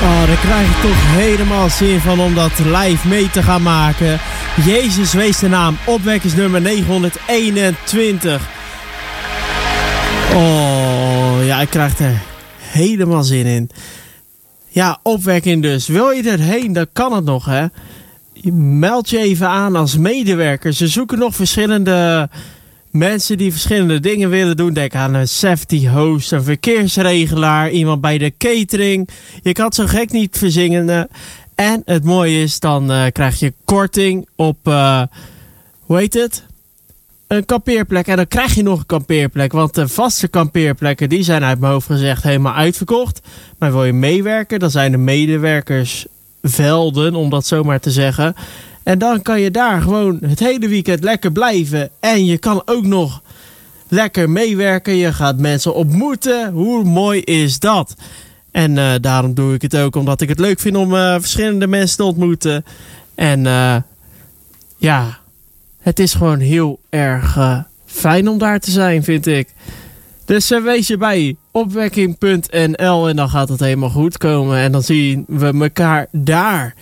Oh, daar krijg ik toch helemaal zin van om dat live mee te gaan maken. Jezus wees de naam, opwekkingsnummer 921. Oh, ja, ik krijg er helemaal zin in. Ja, opwekking dus. Wil je erheen, dan kan het nog, hè. Je meld je even aan als medewerker. Ze zoeken nog verschillende mensen die verschillende dingen willen doen. Denk aan een safety host, een verkeersregelaar, iemand bij de catering. Je kan het zo gek niet verzingen. En het mooie is, dan krijg je korting op, hoe heet het? Een kampeerplek. En dan krijg je nog een kampeerplek. Want de vaste kampeerplekken, die zijn uit mijn hoofd gezegd helemaal uitverkocht. Maar wil je meewerken, dan zijn de medewerkers velden, om dat zo maar te zeggen. En dan kan je daar gewoon het hele weekend lekker blijven. En je kan ook nog lekker meewerken. Je gaat mensen ontmoeten. Hoe mooi is dat? En daarom doe ik het ook, omdat ik het leuk vind om verschillende mensen te ontmoeten. En ja, het is gewoon heel erg fijn om daar te zijn, vind ik. Dus wees je bij opwekking.nl en dan gaat het helemaal goed komen. En dan zien we elkaar daar.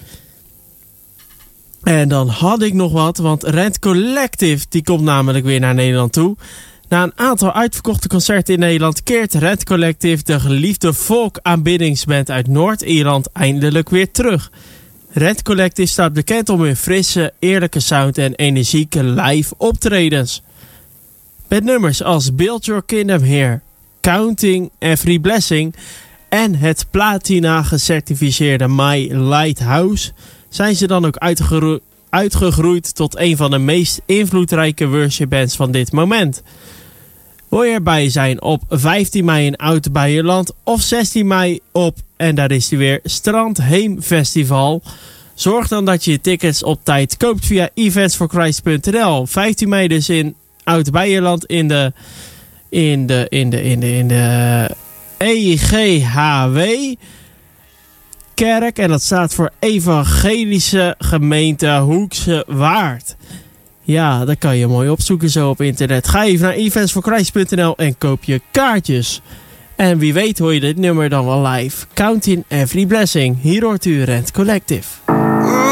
En dan had ik nog wat, want Rent Collective, die komt namelijk weer naar Nederland toe. Na een aantal uitverkochte concerten in Nederland keert Rent Collective, de geliefde folk-aanbiddingsband uit Noord-Ierland, eindelijk weer terug. Rent Collective staat bekend om hun frisse, eerlijke sound en energieke live optredens. Met nummers als Build Your Kingdom Here, Counting Every Blessing en het platina gecertificeerde My Lighthouse zijn ze dan ook uitgegroeid tot een van de meest invloedrijke worshipbands van dit moment. Wil je erbij zijn op 15 mei in Oud-Beijerland of 16 mei op, en daar is hij weer, Strandheem Festival. Zorg dan dat je je tickets op tijd koopt via eventsforchrist.nl. 15 mei dus in Oud-Beijerland in de EGHW kerk. En dat staat voor Evangelische Gemeente Hoekse Waard. Ja, dat kan je mooi opzoeken zo op internet. Ga even naar eventsforchrist.nl en koop je kaartjes. En wie weet hoor je dit nummer dan wel live. Counting Every Blessing. Hier hoort u Rent Collective.